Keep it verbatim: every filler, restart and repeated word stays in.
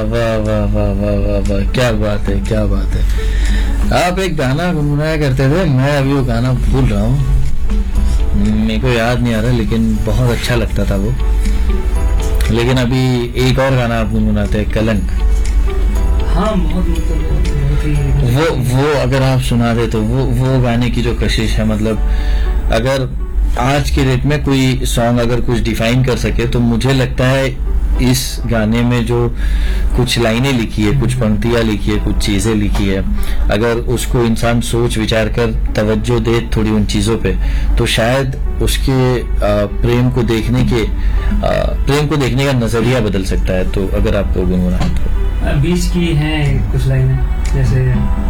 वाह वाह वाह वाह वाह वाह, क्या बात है, क्या बात है। आप एक गाना गुनगुनाया करते थे, मैं अभी वो गाना भूल रहा हूँ, मेरे को याद नहीं आ रहा, लेकिन बहुत अच्छा लगता था वो। लेकिन अभी एक और गाना आप गुनगुनाते हैं, कलंक। हाँ, बहुत मतलब वो वो अगर आप सुना दे तो वो वो गाने की जो कशिश है, मतलब अगर आज के डेट में कोई सॉन्ग अगर कुछ डिफाइन कर सके तो मुझे लगता है इस गाने में जो कुछ लाइनें लिखी है, कुछ पंक्तियां लिखी है, कुछ चीजें लिखी है, अगर उसको इंसान सोच विचार कर तवज्जो दे थोड़ी उन चीजों पे, तो शायद उसके आ, प्रेम को देखने के आ, प्रेम को देखने का नजरिया बदल सकता है। तो अगर आप गुनगुनाएं तो बीच की हैं कुछ लाइनें, जैसे